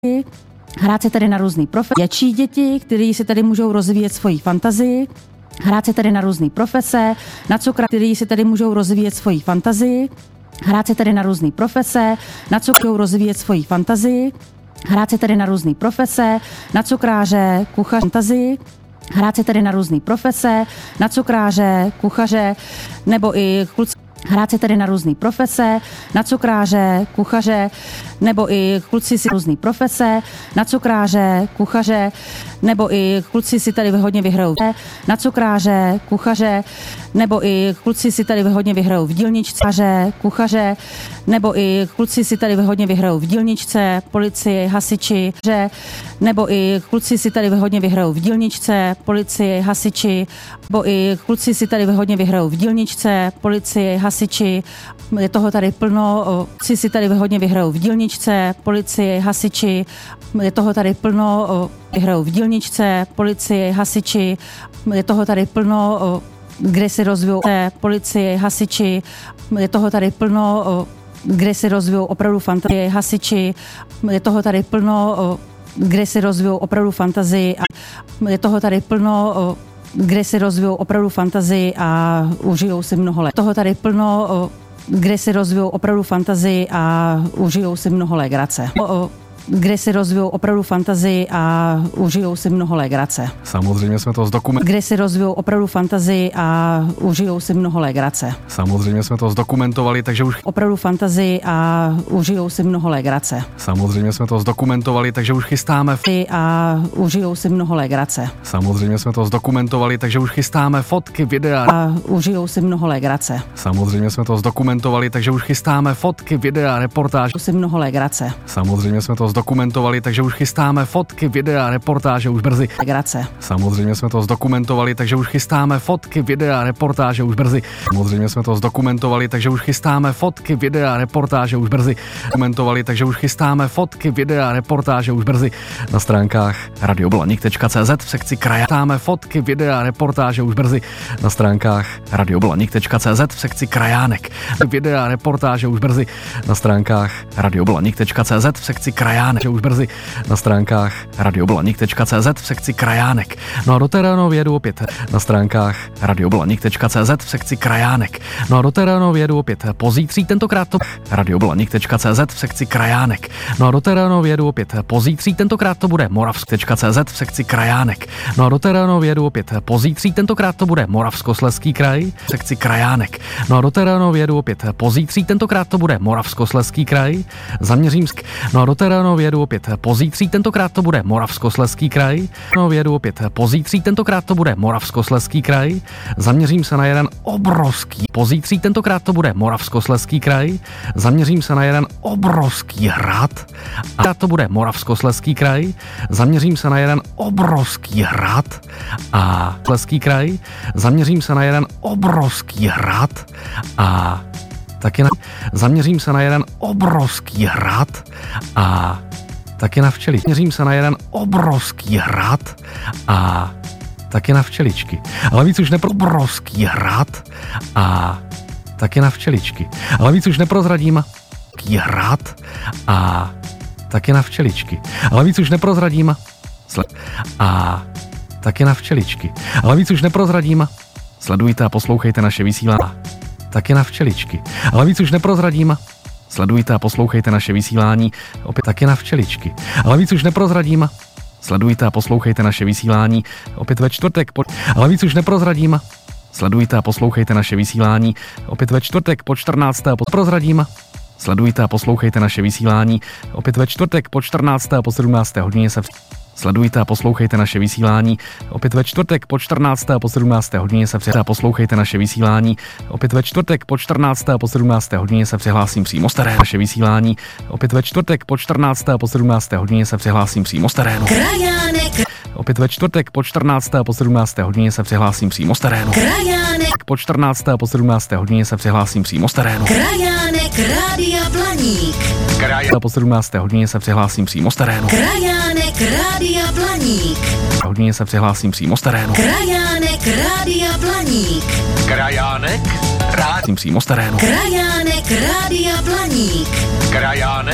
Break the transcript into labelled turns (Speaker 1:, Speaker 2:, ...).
Speaker 1: Hrát se tady na různý profese. Děčí děti, kteří si tady můžou rozvíjet svoji fantazii. Hrát se tady na různý profese, na cukra, kteří si tady můžou rozvíjet svoji fantazii. Hrát se tady na různý profese, na cukru rozvíjet svoji fantazii. Hrát se tady na různý profese, na cukráře, kuchaře, fantazii. Hrát se tady na různý profese, na cukráře, kuchaře, nebo i kluci. Hrát se tady na různý profese, na cukráře, kuchaře, nebo i kluci si různý profese, na cukráře, kuchaře, nebo i kluci si tady hodně vyhrajou na cukráře, kuchaře, nebo i kluci si tady hodně vyhrajou v dílničce, kuchaře, nebo i kluci si tady hodně vyhrajou v dílničce, policii, hasiči, nebo i kluci si tady hodně vyhrajou v dílničce, policii, hasiči, nebo i kluci si tady hodně vyhrajou v dílničce, policii, hasiči, je toho tady plno, kluci si tady hodně vyhrajou v dílničce, policii, hasiči, je toho tady plno, vyhrajou v dílničce, policii, hasiči, je toho tady plno, kde si rozvíjou policii, hasiči, je toho tady plno, kde si rozvíjou opravdu fantazii, hasiči, je toho tady plno, kde si rozvíjou opravdu fantazii a je toho tady plno, kde si rozvíjou opravdu fantazii a užijou si mnoho let. Toho tady plno, kde si rozvíjou opravdu fantazii a užijou si mnoho legrace. Kde si rozvíjou opravdu fantazii a užijou si mnoho legrace.
Speaker 2: Samozřejmě jsme to zdokumentovali.
Speaker 1: Kde si rozvíjou opravdu fantazii a užijou si mnoho legrace.
Speaker 2: Samozřejmě jsme to zdokumentovali, takže už
Speaker 1: opravdu fantazii a užijou si mnoho legrace.
Speaker 2: Samozřejmě jsme to zdokumentovali, takže už chystáme
Speaker 1: a užijou si mnoho legrace.
Speaker 2: Samozřejmě jsme to zdokumentovali, takže už chystáme fotky, videa
Speaker 1: a užijou si mnoho legrace.
Speaker 2: Samozřejmě jsme to zdokumentovali, takže už chystáme fotky, videa, reportáže.
Speaker 1: Si mnoho legrace.
Speaker 2: Samozřejmě jsme to zdokumentovali, takže už chystáme fotky, videa, reportáže už brzy.
Speaker 1: Legrace.
Speaker 2: Samozřejmě jsme to zdokumentovali, takže už chystáme fotky, videa, reportáže už brzy. Samozřejmě jsme to zdokumentovali, takže už chystáme fotky, videa, reportáže už brzy. Dokumentovali, takže už chystáme fotky, videa, reportáže už brzy. Na stránkách radioblanik.cz v sekci kraja. Chystáme fotky, videa, reportáže už brzy. Na stránkách radioblanik.cz v sekci krajánek. Videa, reportáže už brzy. Na stránkách radioblanik.cz v sekci krajánek. Už brzy na stránkách radioblanik.cz v sekci krajánek. No a do terénu jedu opět na stránkách radioblanik.cz v sekci krajánek. No a do terénu jedu opět pozítří, tentokrát to radioblanik.cz v sekci krajánek. No a do terénu jedu opět pozítří, tentokrát to bude moravsk.cz v sekci krajánek. No a do terénu jedu opět pozítří, tentokrát to bude Moravskoslezský kraj v sekci krajánek. No a do terénu jedu opět pozítří, tentokrát to bude Moravskoslezský kraj. Zaměřím no a do terénu jedu opět pozítří, tentokrát to bude Moravskoslezský kraj. No jedu opět pozítří, tentokrát to bude Moravskoslezský kraj. Zaměřím se na jeden obrovský pozítří, tentokrát to bude Moravskoslezský kraj. Zaměřím se na jeden obrovský hrad a to bude Moravskoslezský kraj. Zaměřím se na jeden obrovský hrad a Slezský kraj. Zaměřím se na jeden obrovský hrad a taky zaměřím se na jeden obrovský hrad a taky na včely. Zaměřím se na jeden obrovský hrad a taky na včeličky. Ale víc už obrovský hrad a taky na včeličky. Ale víc už neprozradím hrad a taky na včeličky. Ale víc už neprozradím a taky na včeličky. Ale víc už neprozradím. Sledujte a poslouchejte naše vysílání. Taky na včeličky. Ale víc už neprozradím. Sledujte a poslouchejte naše vysílání opět taky na včeličky. Ale víc už neprozradím. Sledujte a poslouchejte naše vysílání opět ve čtvrtek. Ale víc už neprozradím. Sledujte a poslouchejte naše vysílání opět ve čtvrtek po 14. Prozradím. Sledujte a poslouchejte naše vysílání opět ve čtvrtek po 14. po 17. hodině se Sledujte a poslouchejte naše vysílání opět ve čtvrtek po 14. po 17. hodině se přihlásím. Poslouchejte naše vysílání opět ve čtvrtek po 14. po 17. hodině se přihlásím přímo z terénu. Naše vysílání opět ve čtvrtek po 14. po 17. hodině se přihlásím přímo z terénu.
Speaker 3: Krajánek.
Speaker 2: Opět ve čtvrtek po 14. po 17. hodině se přihlásím přímo z terénu.
Speaker 3: Krajánek.
Speaker 2: Po 14. po 17. hodině se přihlásím přímo z terénu.
Speaker 3: Krajánek Rádia Blaník.
Speaker 2: Po 17. hodině se přihlásím přímo z terénu.
Speaker 3: Krajánek Rádia Blaník.
Speaker 2: Hodině se přihlásím přímo z terénu.
Speaker 3: Krajánek Rádia Blaník.
Speaker 2: Krajánek Rádia přímo z terénu.
Speaker 3: Krajánek Rádia Blaník.
Speaker 2: Krajánek